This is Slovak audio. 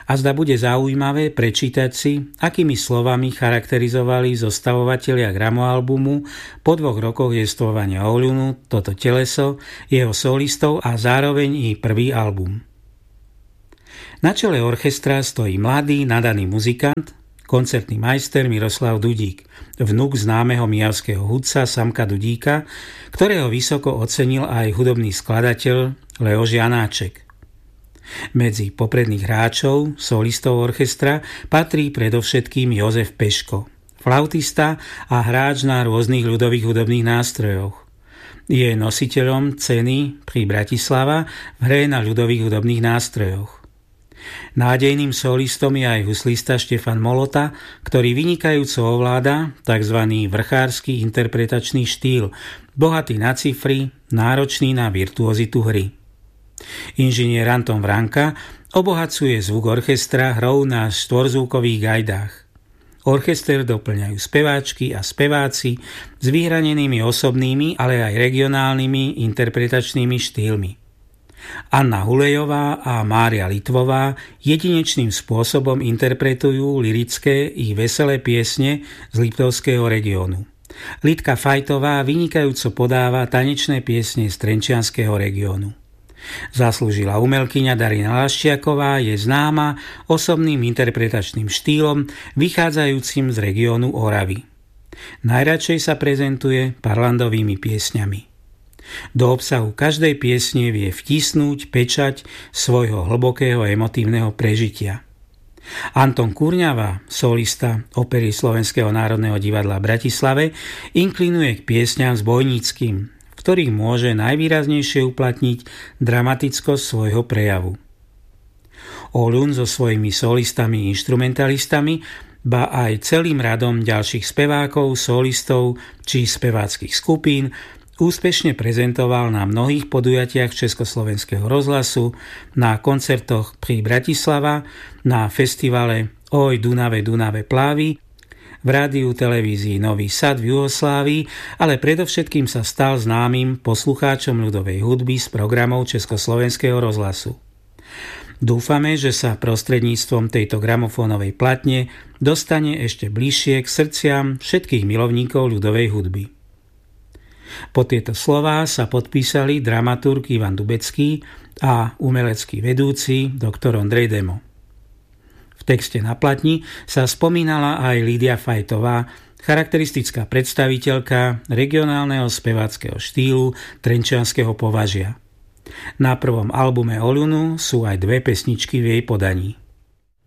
A zda bude zaujímavé prečítať si, akými slovami charakterizovali zostavovatelia gramoalbumu po 2 rokoch jestvovania Oľunu toto teleso, jeho solistov a zároveň i prvý album. Na čele orchestra stojí mladý, nadaný muzikant, koncertný majster Miroslav Dudík, vnuk známeho mijavského hudca Samka Dudíka, ktorého vysoko ocenil aj hudobný skladateľ Leoš Janáček. Medzi popredných hráčov, solistov orchestra, patrí predovšetkým Jozef Peško, flautista a hráč na rôznych ľudových hudobných nástrojoch. Je nositeľom ceny pri Bratislava v hre na ľudových hudobných nástrojoch. Nádejným solistom je aj huslista Štefan Molota, ktorý vynikajúco ovláda tzv. Vrchársky interpretačný štýl, bohatý na cifry, náročný na virtuozitu hry. Inžinier Anton Vranka obohacuje zvuk orchestra hrou na štvorzvukových gajdách. Orchester doplňajú speváčky a speváci s vyhranenými osobnými, ale aj regionálnymi interpretačnými štýlmi. Anna Hulejová a Mária Litvová jedinečným spôsobom interpretujú lyrické i veselé piesne z Liptovského regiónu. Lidka Fajtová vynikajúco podáva tanečné piesne z Trenčianskeho regiónu. Zaslúžila umelkyňa Darina Laščiaková je známa osobným interpretačným štýlom vychádzajúcim z regiónu Oravy. Najradšej sa prezentuje parlandovými piesňami. Do obsahu každej piesne vie vtisnúť pečať svojho hlbokého emotívneho prežitia. Anton Kurňava, solista opery Slovenského národného divadla v Bratislave, inklinuje k piesňam zbojníckym, v ktorých môže najvýraznejšie uplatniť dramatickosť svojho prejavu. Oľun so svojimi solistami, inštrumentalistami, ba aj celým radom ďalších spevákov, solistov či speváckych skupín úspešne prezentoval na mnohých podujatiach Československého rozhlasu, na koncertoch pri Bratislava, na festivale Oj Dunave, Dunave plávi, v rádiu televízii Nový Sad v Juhoslávii, ale predovšetkým sa stal známym poslucháčom ľudovej hudby z programov Československého rozhlasu. Dúfame, že sa prostredníctvom tejto gramofónovej platne dostane ešte bližšie k srdciam všetkých milovníkov ľudovej hudby. Po tieto slová sa podpísali dramaturg Ivan Dubecký a umelecký vedúci dr. Ondrej Demo. V texte na platni sa spomínala aj Lídia Fajtová, charakteristická predstaviteľka regionálneho speváckeho štýlu trenčianskeho považia. Na prvom albume Oľunu sú aj 2 pesničky v jej podaní.